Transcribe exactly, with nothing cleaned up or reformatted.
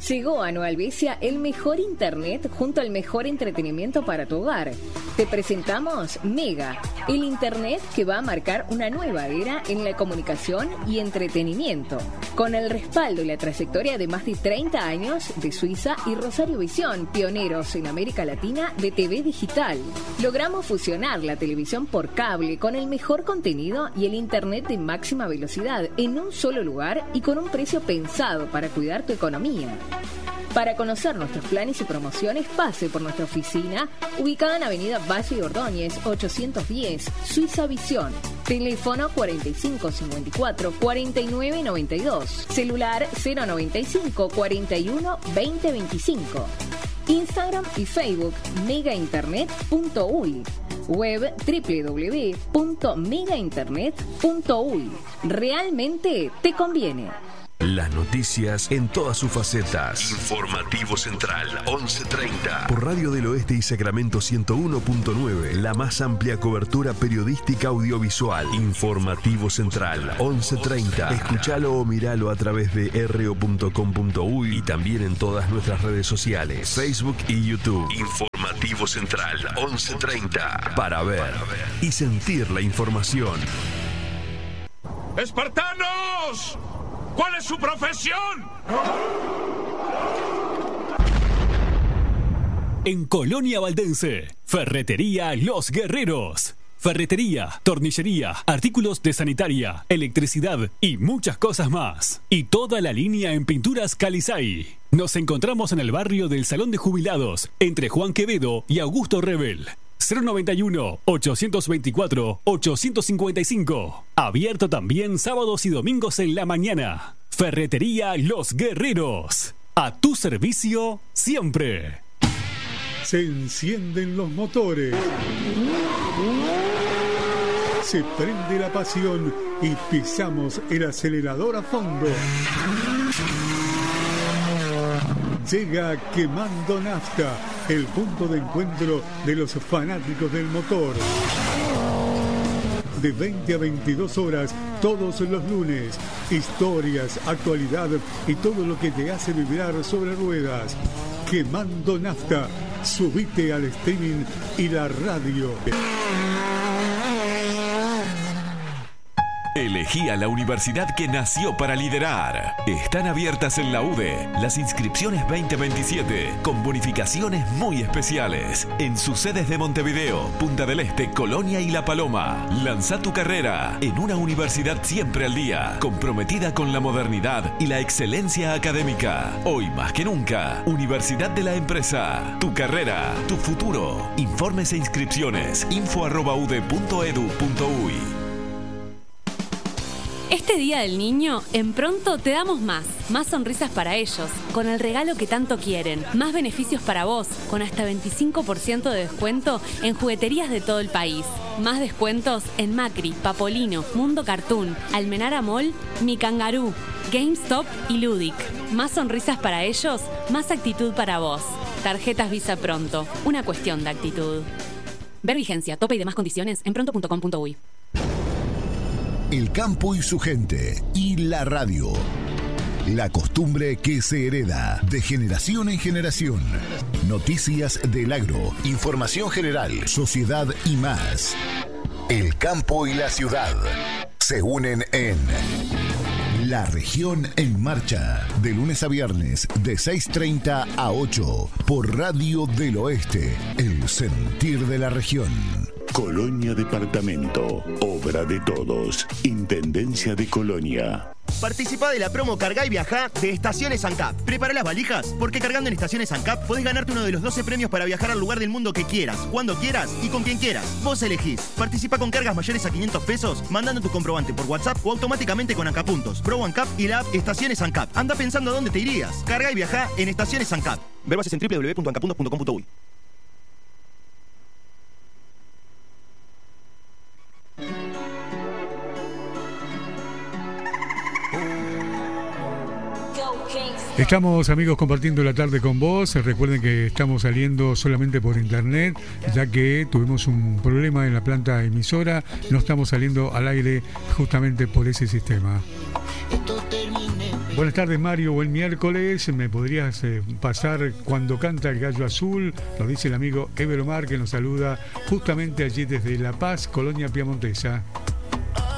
Llegó a Nueva Albesia el mejor internet junto al mejor entretenimiento para tu hogar. Te presentamos Mega, el internet que va a marcar una nueva era en la comunicación y entretenimiento. Con el respaldo y la trayectoria de más de treinta años de Suiza y Rosario Visión, pioneros en América Latina de T V digital. Logramos fusionar la televisión por cable con el mejor contenido y el internet de máxima velocidad en un solo lugar y con un precio pensado para cuidar tu economía. Para conocer nuestros planes y promociones, pase por nuestra oficina, ubicada en Avenida Valle y Ordóñez, ochocientos diez, Suiza Visión. Teléfono cuarenta y cinco cincuenta y cuatro, cuarenta y nueve noventa y dos. Celular cero noventa y cinco, cuarenta y uno, veinte veinticinco. Instagram y Facebook megainternet punto uy. Web doble u doble u doble u punto megainternet punto uy. Realmente te conviene. Las noticias en todas sus facetas. Informativo Central, once treinta. Por Radio del Oeste y Sacramento ciento uno punto nueve. La más amplia cobertura periodística audiovisual. Informativo Central, once treinta. Escuchalo o miralo a través de r o punto com punto uy y también en todas nuestras redes sociales, Facebook y YouTube. Informativo Central, once treinta. Para ver y sentir la información. ¡Espartanos! ¿Cuál es su profesión? En Colonia Valdense, Ferretería Los Guerreros. Ferretería, tornillería, artículos de sanitaria, electricidad y muchas cosas más. Y toda la línea en pinturas Calizay. Nos encontramos en el barrio del Salón de Jubilados, entre Juan Quevedo y Augusto Rebel. cero noventa y uno, ochocientos veinticuatro, ochocientos cincuenta y cinco. Abierto también sábados y domingos en la mañana. Ferretería Los Guerreros. A tu servicio siempre. Se encienden los motores. Se prende la pasión y pisamos el acelerador a fondo. Llega Quemando Nafta, el punto de encuentro de los fanáticos del motor. De veinte a veintidós horas, todos los lunes. Historias, actualidad y todo lo que te hace vibrar sobre ruedas. Quemando Nafta. Subite al streaming y la radio. Elegí a la universidad que nació para liderar. Están abiertas en la U D E las inscripciones veinte veintisiete con bonificaciones muy especiales en sus sedes de Montevideo, Punta del Este, Colonia y La Paloma. Lanza tu carrera en una universidad siempre al día, comprometida con la modernidad y la excelencia académica. Hoy más que nunca, Universidad de la Empresa. Tu carrera, tu futuro. Informes e inscripciones info arroba u d e punto edu punto uy. Este Día del Niño, en Pronto te damos más. Más sonrisas para ellos, con el regalo que tanto quieren. Más beneficios para vos, con hasta veinticinco por ciento de descuento en jugueterías de todo el país. Más descuentos en Macri, Papolino, Mundo Cartoon, Almenara Mall, Mi Kangaroo, GameStop y Ludic. Más sonrisas para ellos, más actitud para vos. Tarjetas Visa Pronto, una cuestión de actitud. Ver vigencia, tope y demás condiciones en pronto punto com punto uy. El campo y su gente y la radio. La costumbre que se hereda de generación en generación. Noticias del agro, información general, sociedad y más. El campo y la ciudad se unen en La Región en Marcha, de lunes a viernes de seis treinta a ocho por Radio del Oeste, el sentir de la región. Colonia Departamento, obra de todos, Intendencia de Colonia. Participa de la promo Cargá y Viajá de Estaciones ANCAP. Prepara las valijas, porque cargando en Estaciones ANCAP podés ganarte uno de los doce premios para viajar al lugar del mundo que quieras, cuando quieras y con quien quieras. Vos elegís. Participa con cargas mayores a quinientos pesos, mandando tu comprobante por WhatsApp o automáticamente con ANCAP Puntos, Pro ANCAP y la app Estaciones ANCAP. Anda pensando a dónde te irías. Cargá y Viajá en Estaciones ANCAP. Ver bases en doble u doble u doble u punto ancapuntos punto com punto uy. Estamos, amigos, compartiendo la tarde con vos. Recuerden que estamos saliendo solamente por internet, ya que tuvimos un problema en la planta emisora. No estamos saliendo al aire justamente por ese sistema. Esto termine. Buenas tardes, Mario. Buen miércoles. ¿Me podrías eh, pasar cuando canta el gallo azul? Nos dice el amigo Ever Omar, que nos saluda justamente allí desde La Paz, Colonia Piamontesa.